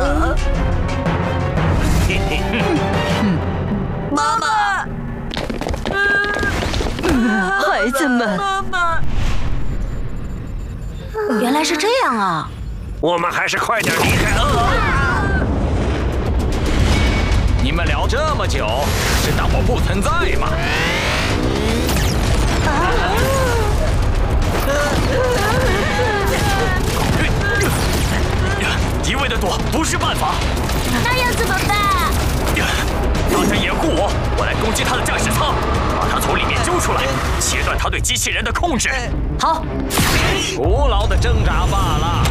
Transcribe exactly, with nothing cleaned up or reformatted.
妈妈， 孩子们， 妈妈， 原来是这样啊！ 我们还是快点离开。 你们聊这么久，是当我不存在吗？一味的躲不是办法。 那要怎么办？ 大家掩护我，我来攻击他的驾驶舱，把他从里面揪出来，切断他对机器人的控制。 好， 徒劳的挣扎罢了。